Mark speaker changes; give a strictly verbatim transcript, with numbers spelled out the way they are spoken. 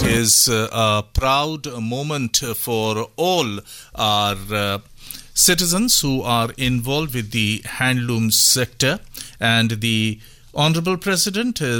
Speaker 1: is uh, a proud moment for all our uh, citizens who are involved with the handloom sector, and the Honorable President is